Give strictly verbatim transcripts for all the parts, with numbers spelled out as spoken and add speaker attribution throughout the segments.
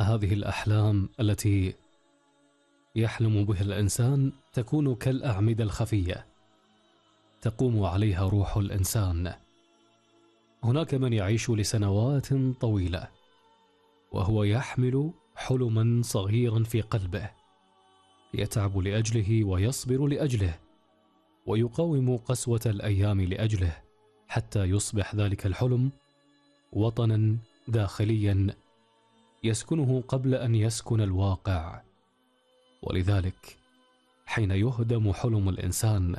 Speaker 1: هذه الأحلام التي يحلم بها الإنسان تكون كالأعمدة الخفية تقوم عليها روح الإنسان. هناك من يعيش لسنوات طويلة وهو يحمل حلما صغيرا في قلبه، يتعب لأجله ويصبر لأجله ويقاوم قسوة الأيام لأجله، حتى يصبح ذلك الحلم وطنا داخليا يسكنه قبل أن يسكن الواقع. ولذلك حين يهدم حلم الإنسان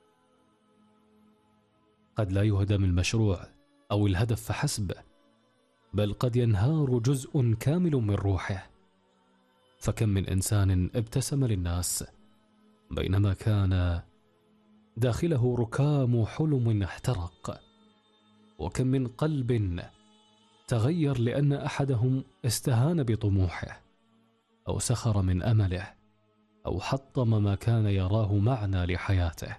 Speaker 1: قد لا يهدم المشروع أو الهدف فحسب، بل قد ينهار جزء كامل من روحه. فكم من إنسان ابتسم للناس بينما كان داخله ركام حلم احترق، وكم من قلب تغير لأن أحدهم استهان بطموحه أو سخر من أمله أو حطم ما كان يراه معنى لحياته.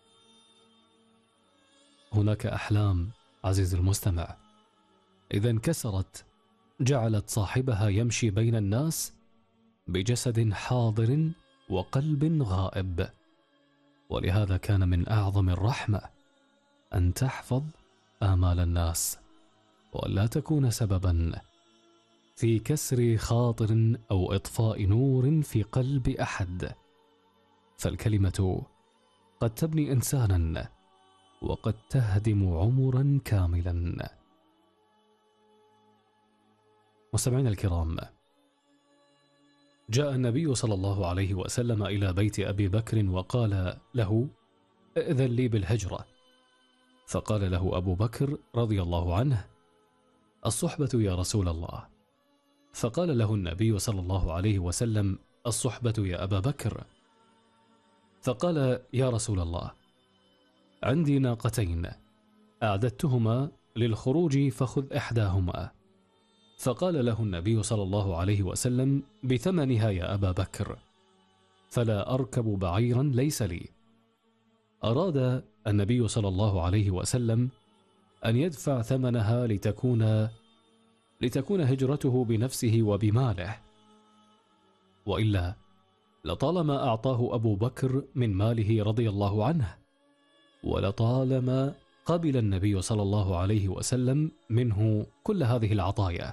Speaker 1: هناك أحلام عزيزي المستمع إذا انكسرت جعلت صاحبها يمشي بين الناس بجسد حاضر وقلب غائب. ولهذا كان من أعظم الرحمة أن تحفظ آمال الناس ولا تكون سببا في كسر خاطر أو إطفاء نور في قلب أحد. فالكلمة قد تبني إنسانا وقد تهدم عمرا كاملا. مستمعينا الكرام، جاء النبي صلى الله عليه وسلم إلى بيت أبي بكر وقال له: ائذن لي بالهجرة. فقال له أبو بكر رضي الله عنه: الصحبة يا رسول الله. فقال له النبي صلى الله عليه وسلم: الصحبة يا أبا بكر. فقال: يا رسول الله، عندي ناقتين أعددتهما للخروج فخذ إحداهما. فقال له النبي صلى الله عليه وسلم: بثمنها يا أبا بكر، فلا أركب بعيرا ليس لي. أراد النبي صلى الله عليه وسلم أن يدفع ثمنها لتكون لتكون هجرته بنفسه وبماله، وإلا لطالما أعطاه أبو بكر من ماله رضي الله عنه، ولطالما قبل النبي صلى الله عليه وسلم منه كل هذه العطايا.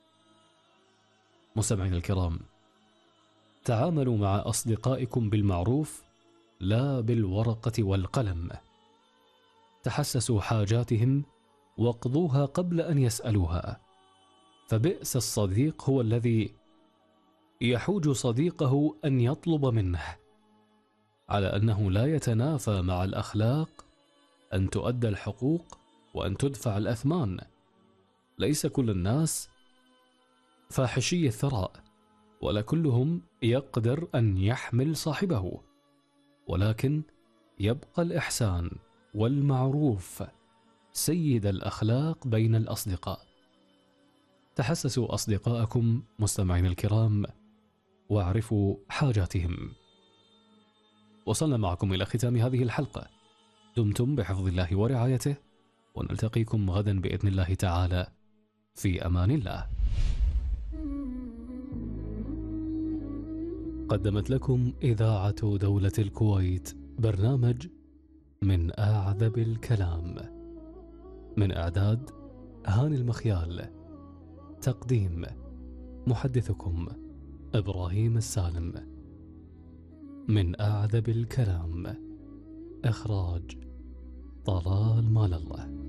Speaker 1: مستمعين الكرام، تعاملوا مع أصدقائكم بالمعروف لا بالورقة والقلم. تحسسوا حاجاتهم واقضوها قبل أن يسألوها، فبئس الصديق هو الذي يحوج صديقه أن يطلب منه، على أنه لا يتنافى مع الأخلاق أن تؤدى الحقوق وأن تدفع الأثمان. ليس كل الناس فاحشي الثراء، ولا كلهم يقدر أن يحمل صاحبه، ولكن يبقى الإحسان والمعروف سيد الأخلاق بين الأصدقاء. تحسسوا أصدقاءكم مستمعين الكرام واعرفوا حاجاتهم. وصلنا معكم إلى ختام هذه الحلقة، دمتم بحفظ الله ورعايته، ونلتقيكم غدا بإذن الله تعالى في أمان الله. قدمت لكم إذاعة دولة الكويت برنامج من أعذب الكلام، من إعداد هاني المخيال، تقديم محدثكم إبراهيم السالم. من أعذب الكلام، إخراج طلال مال الله.